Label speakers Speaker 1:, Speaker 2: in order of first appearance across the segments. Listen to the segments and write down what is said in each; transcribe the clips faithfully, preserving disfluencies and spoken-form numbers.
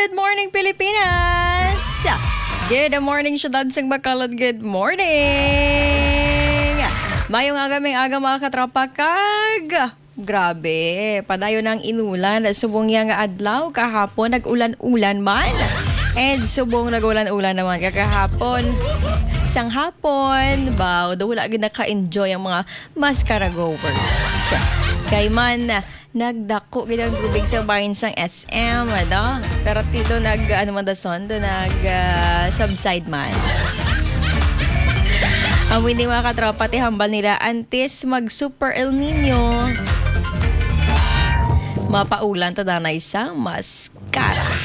Speaker 1: Good morning, Pilipinas! Good morning, syudad sang Bacolod. Good morning! Mayong aga may aga mga katropa kag. Grabe, padayon ng inulan. Subong yang adlaw kahapon nag-ulan-ulan man. And subong nag-ulan-ulan naman kakahapon. Isang hapon, baw, daw wala gid naka-enjoy ang mga mascara goers. Kay man, nagdako gid ang tubig sa bahin sang S M, da. Pero tito nag ano man dason, do nag uh, subside man. Ang hindi mga katropa ti hambal nila antes mag Super El Nino. Mapaulan ta danay sang mascara.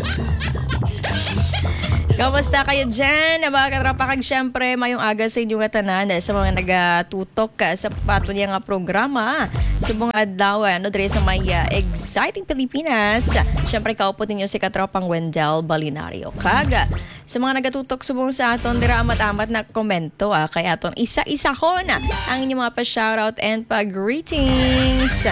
Speaker 1: Kamusta kayo dyan? Mga katropa kag syempre mayong aga sa inyong tanan sa mga nagatutok sa pato niya nga programa. Subong adlaw ano dre sa may uh, exciting Pilipinas. Syempre kaupot ninyo si katropang Wendell Balinario. Kag sa mga nagatutok subong sa aton dira amat-amat na komento ah, kay aton isa-isa ko na ang inyong mga pa-shoutout and pa-greetings.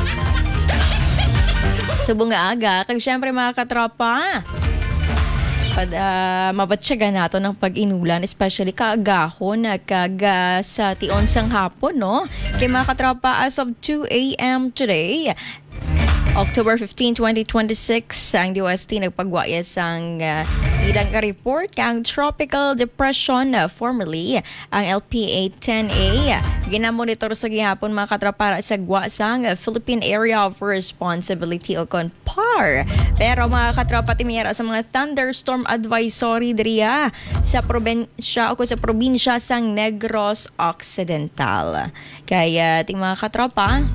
Speaker 1: Subong aga kag syempre mga katropa Pad, uh, mabatsyagan nato ng pag-inulan, especially kaagahon na kaga sa tion sang hapon, no? Kay mga katropa, as of two a.m. today, October fifteenth, twenty twenty-six, ang D O S T nagpagwayas ang uh, ilang ka-report kang Tropical Depression, uh, formerly ang L P A ten A. Ginamonitor sa gihapon mga katropa sa gwa sang uh, Philippine Area of Responsibility o kon P A R. Pero mga katropa timiyara sa mga thunderstorm advisory diriya sa probinsya o sa probinsya sang Negros Occidental. Kaya ting mga katropa,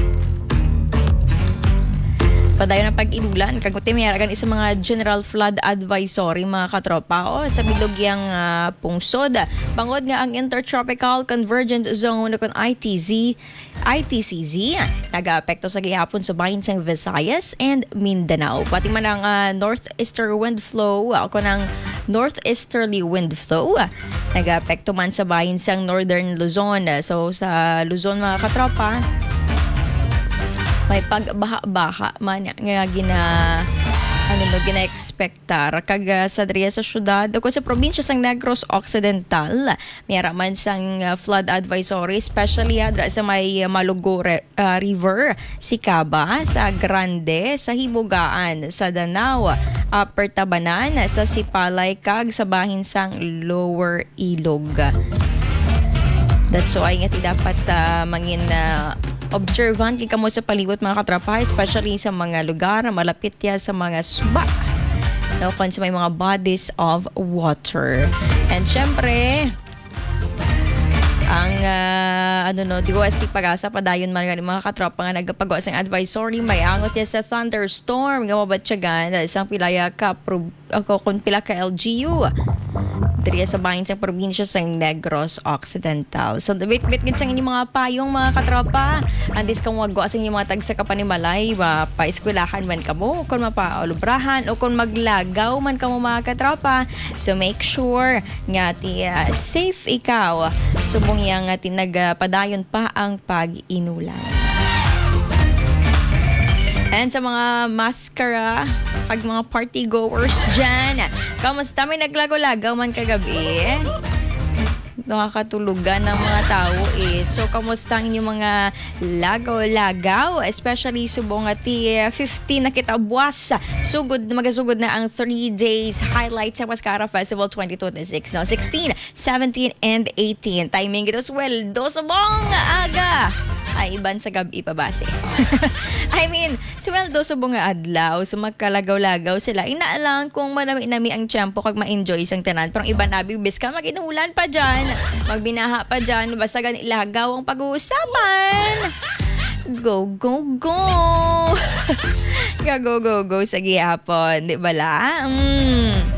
Speaker 1: padayon ng pag-inulan kag timiyaragan isa mga general flood advisory mga katropa o sa bilogyang uh, pungsod. Bangod nga ang Intertropical Convergent Zone kon I T Z I T C Z nag-aapekto sa gihapon sa bahin sang Visayas and Mindanao. Pati man ang uh, northeaster wind flow o ng northeasterly wind flow nag-aapekto man sa bahin sang Northern Luzon. So sa Luzon mga katropa, may pagbaha-baha man nga gina ano no gina-expectar kag uh, sa diriya sa syudad o sa probinsya sang Negros Occidental mayara man sang uh, flood advisory, especially uh, sa may uh, Malugo uh, River, Sikaba, sa Grande, sa Himugaan, sa Danao, Upper Tabanan, sa Sipalay kag sa bahin sang Lower Ilog. That's why nga ti dapat uh, mangin uh, observant kay kamo sa palibot mga katropa, especially sa mga lugar na malapit ya sa mga suba. So, kung sa may mga bodies of water. And syempre, ang uh, ano no, D O S T Pag-asa padayon man nga mga katropa nga nagapagawa sang advisory may angot ya sa thunderstorm nga mabatsyagan isang pilaya ka pro, ako kun pila ka L G U diriya sa bahin sa probinsya sa Negros Occidental. So, bit-bit gid sang inyong mga payong mga katropa. Andis kang wagwa sa inyong mga tagsa ka panimalay, ba pa-eskwelahan man kamo, kung mapa-olubrahan o kung maglagaw man kamo mga katropa. So, make sure nga ti uh, safe ikaw. Subong yang nga tinagpadayon pa ang pag-inulan. And sa mga mascara pag mga party goers dyan, kamusta? May naglago-lagaw man kagabi? Nakakatulugan ng mga tao eh. So, kamusta ang inyong mga lagaw-lagaw? Especially subong ati fifteen na kita buwas. Sugod, magasugod na ang three days highlights sa Mascara Festival twenty twenty-six. No? sixteen, seventeen, and eighteen. Timing ito sweldo subong aga. Ay, iban sa gabi pabase. I mean, sweldo sa bunga adlaw, so magkalagaw-lagaw sila. Inaalang kung manami-nami ang tiyempo kag ma-enjoy isang tanan. Pero iba nabi, bis ka mag-inulan pa dyan, magbinaha pa dyan, basta ganilagaw ang pag-uusapan. Go, go, go! Go, go, go sa gihapon. Di ba la? Mm.